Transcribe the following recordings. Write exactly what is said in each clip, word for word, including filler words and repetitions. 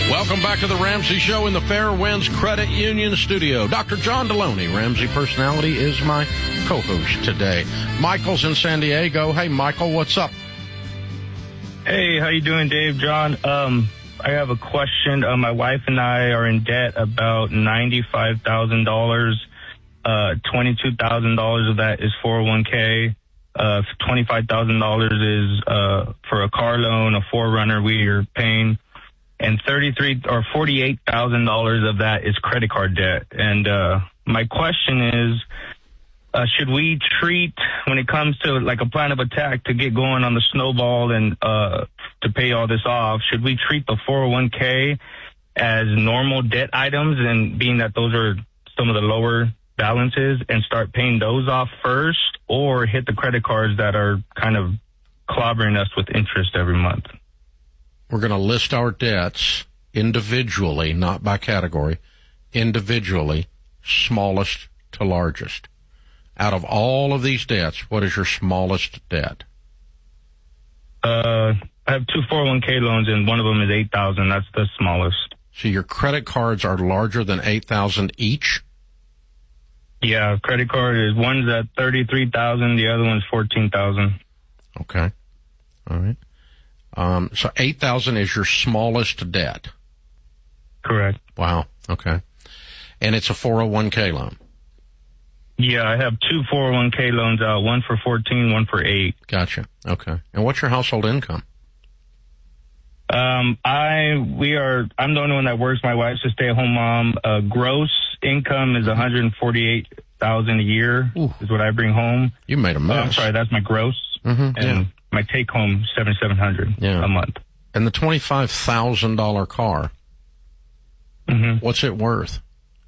Welcome back to the Ramsey Show in the Fairwinds Credit Union studio. Doctor John Deloney, Ramsey Personality, is my co-host today. Michael's in San Diego. Hey, Michael, what's up? Hey, how you doing, Dave? John, um, I have a question. Uh, my wife and I are in debt about ninety-five thousand dollars. Uh, twenty-two thousand dollars of that is four oh one k. Uh, twenty-five thousand dollars is uh, for a car loan, a four runner we are paying. And thirty-three or forty-eight thousand dollars of that is credit card debt. And uh, my question is, uh, should we treat, when it comes to like a plan of attack to get going on the snowball and uh, to pay all this off, should we treat the four oh one k as normal debt items, and being that those are some of the lower balances, and start paying those off first, or hit the credit cards that are kind of clobbering us with interest every month? We're going to list our debts individually, not by category, individually, smallest to largest. Out of all of these debts, what is your smallest debt? Uh, I have two four oh one k loans, and one of them is eight thousand dollars. That's the smallest. So your credit cards are larger than eight thousand dollars each? Yeah, credit card is one's at thirty-three thousand dollars, the other one's fourteen thousand dollars. Okay. All right. Um, so eight thousand dollars is your smallest debt. Correct. Wow. Okay. And it's a four oh one k loan. Yeah, I have two four oh one k loans out, one for fourteen, one for eight. Gotcha. Okay. And what's your household income? Um, I, we are, I'm the only one that works. My wife's a stay-at-home mom. Uh, gross income is one hundred forty-eight thousand dollars a year. Ooh. Is what I bring home. You made a mess. Uh, I'm sorry, that's my gross. Mm-hmm. And yeah. my take-home, seventy-seven hundred dollars yeah. a month. And the twenty-five thousand dollars car, mm-hmm. what's it worth?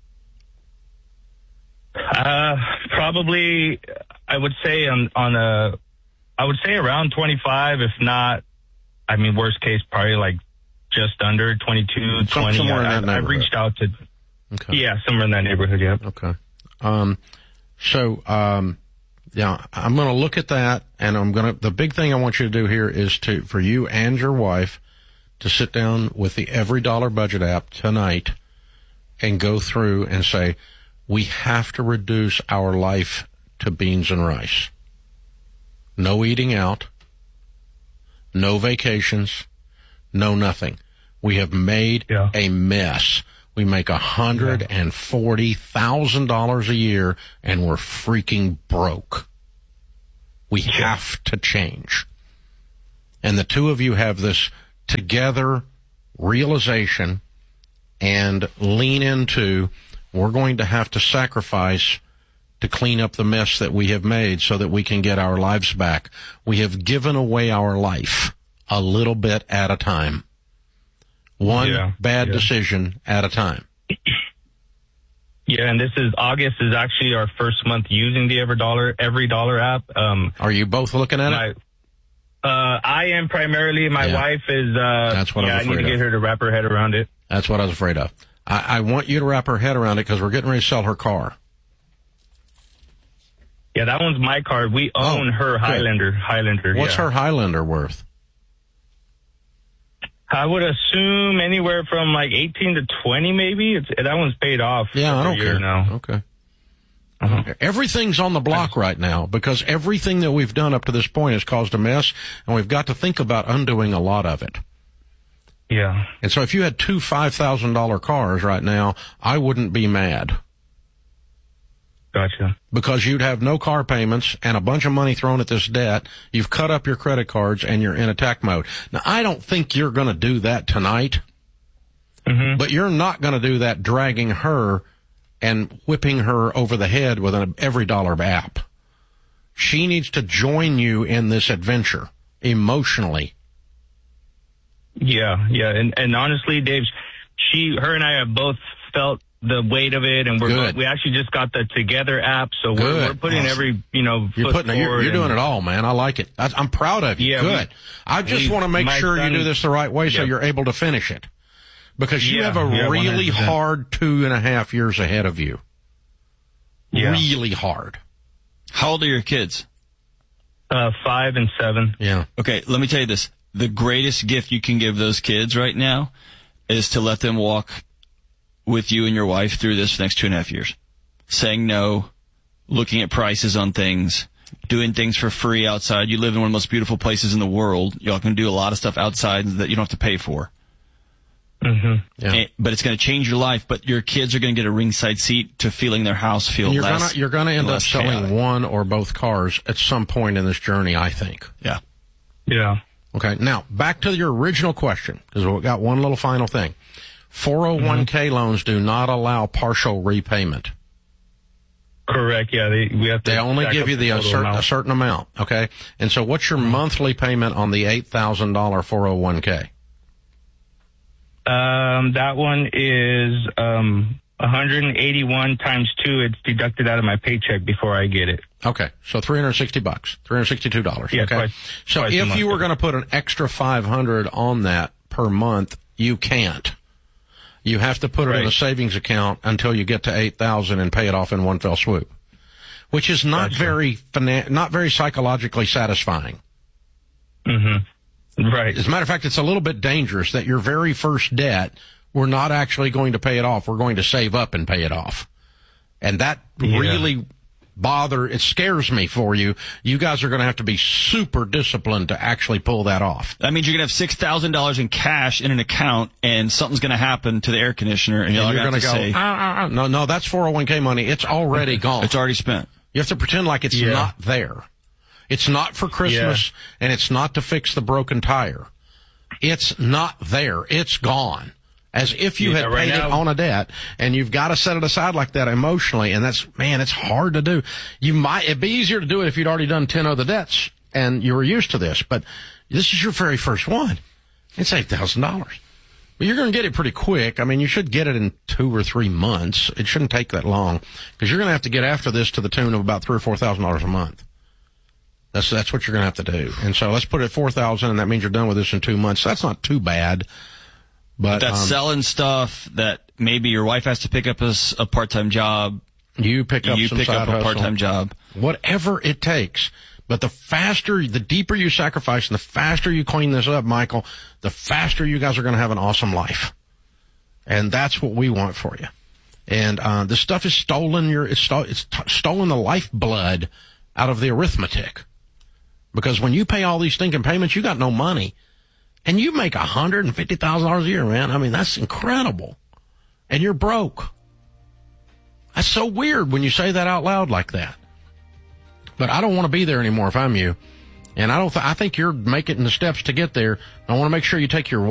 Uh, probably, I would say on, on a, I would say around twenty-five, if not, I mean, worst case, probably like just under twenty-two, Some, twenty. Somewhere I, in that I've reached out to, okay. yeah, somewhere in that neighborhood, yeah. Okay. Um, so, um, yeah, I'm going to look at that, and I'm going to, the big thing I want you to do here is to, for you and your wife to sit down with the Every Dollar Budget app tonight and go through and say, we have to reduce our life to beans and rice. No eating out, no vacations, no nothing. We have made yeah. a mess. We make one hundred forty thousand dollars a year, and we're freaking broke. We yeah. have to change. And the two of you have this together realization and lean into, we're going to have to sacrifice to clean up the mess that we have made so that we can get our lives back. We have given away our life a little bit at a time. One yeah, bad yeah. decision at a time. Yeah, and this is, August is actually our first month using the Every Dollar, Every Dollar app. Um, Are you both looking at my, it? Uh, I am primarily. My yeah. wife is, uh, That's what yeah, I was I need afraid to of. get her to wrap her head around it. That's what I was afraid of. I, I want you to wrap her head around it because we're getting ready to sell her car. Yeah, that one's my car. We own oh, her good. Highlander. Highlander. What's yeah. her Highlander worth? I would assume anywhere from like eighteen to twenty, maybe. It's, that one's paid off. Yeah, I don't care. Now. Okay. Uh-huh. Everything's on the block right now because everything that we've done up to this point has caused a mess, and we've got to think about undoing a lot of it. Yeah. And so if you had two five thousand dollars cars right now, I wouldn't be mad. Gotcha. Because you'd have no car payments and a bunch of money thrown at this debt. You've cut up your credit cards and you're in attack mode. Now, I don't think you're going to do that tonight, mm-hmm. but you're not going to do that dragging her and whipping her over the head with an Every Dollar app. She needs to join you in this adventure emotionally. Yeah, yeah. And, and honestly, Dave, she, her and I have both felt the weight of it, and we're Good. we actually just got the Together app, so Good. we're, we're putting awesome. every, you know, you're foot putting you're, forward. you're doing and, it all, man. I like it. I, I'm proud of you. Yeah, Good. we, I just we, want to make sure son, you do this the right way so yeah. you're able to finish it, because you yeah, have a yeah, really one hundred percent. hard two and a half years ahead of you. Yeah. Really hard. How old are your kids? Uh, five and seven. Yeah. Okay, let me tell you this. The greatest gift you can give those kids right now is to let them walk with you and your wife through this next two and a half years. Saying no, looking at prices on things, doing things for free outside. You live in one of the most beautiful places in the world. Y'all can do a lot of stuff outside that you don't have to pay for. Mm-hmm. Yeah. And, but it's going to change your life. But your kids are going to get a ringside seat to feeling their house feel And you're less. Gonna, you're going to end up less selling chaotic. one or both cars at some point in this journey, I think. Yeah. Yeah. Okay, now back to your original question, because we've got one little final thing. four oh one k mm-hmm. loans do not allow partial repayment. Correct. Yeah, they we have to. They only stack give up you the a, total cer- amount. a certain amount. Okay, and so what's your monthly payment on the eight thousand dollar four oh one k? Um, that one is um one hundred eighty-one times two. It's deducted out of my paycheck before I get it. Okay, so three hundred sixty bucks, three hundred sixty-two dollars. Yeah, okay, twice, so twice a if month, you were yeah. going to put an extra five hundred on that per month, you can't. You have to put it in a Right. savings account until you get to eight thousand and pay it off in one fell swoop, which is not Gotcha. very finan- not very psychologically satisfying. Mm-hmm. Right. As a matter of fact, it's a little bit dangerous that your very first debt, we're not actually going to pay it off. We're going to save up and pay it off. And that Yeah. really bother, it scares me for you. You guys are going to have to be super disciplined to actually pull that off. That means you're going to have six thousand dollars in cash in an account, and something's going to happen to the air conditioner, and, And you're you're going going to to go, say, ah, ah, ah. no, no, that's four oh one k money. It's already gone. it's already spent. You have to pretend like it's Yeah. not there. It's not for Christmas, and it's not to fix the broken tire. It's not there. It's gone. As if you Yeah, had right paid now- it on a debt, and you've got to set it aside like that emotionally, and that's, man, it's hard to do. You might, it'd be easier to do it if you'd already done ten other debts, and you were used to this, but this is your very first one. It's eight thousand dollars. But you're going to get it pretty quick. I mean, you should get it in two or three months. It shouldn't take that long, because you're going to have to get after this to the tune of about three or four thousand dollars a month. That's that's what you're going to have to do. And so let's put it at four thousand, and that means you're done with this in two months. That's not too bad. But That's um, selling stuff that maybe your wife has to pick up as a part-time job. you pick up You some pick side up a hustle, part-time job. whatever it takes. But the faster, the deeper you sacrifice, and the faster you clean this up, Michael, the faster you guys are going to have an awesome life. And that's what we want for you. And uh, this stuff is stolen your, it's, sto- it's t- stolen the lifeblood out of the arithmetic. Because when you pay all these stinking payments, you got no money. And you make one hundred fifty thousand dollars a year, man. I mean, that's incredible. And you're broke. That's so weird when you say that out loud like that. But I don't want to be there anymore if I'm you. And I don't. Th- I think you're making the steps to get there. I want to make sure you take your wife